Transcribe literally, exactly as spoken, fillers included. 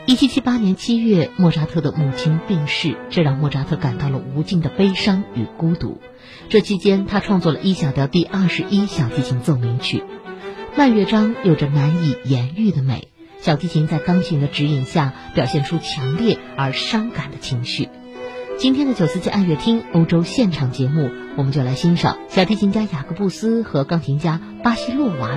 一七七八年七月，莫扎特的母亲病逝，这让莫扎特感到了无尽的悲伤与孤独。这期间，他创作了 E 小调第二十一小提琴奏鸣曲，慢乐章有着难以言喻的美，小提琴在钢琴的指引下表现出强烈而伤感的情绪。今天的九四七爱乐厅欧洲现场节目，我们就来欣赏小提琴家雅各布斯和钢琴家巴西洛娃